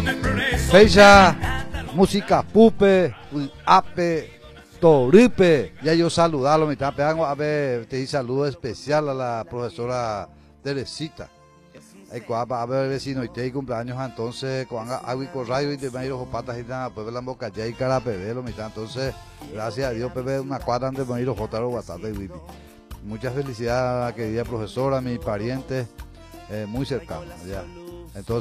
Fecha, música pupe, ape, toripe. Ya yo saludarlo, mi tapa, a ver, te di saludo especial a la profesora Teresita. A ver, vecino, y te cumpleaños entonces, con agua y corrayo y te van a ir los patas y nada, pues ver la boca ya y cara bebé, lo mitad. Entonces, gracias a Dios, Pepe, una cuadra antes de ir los jotaros guatate y wipi. Muchas felicidades a la querida profesora, mis parientes, muy cercanos, ya. Entonces,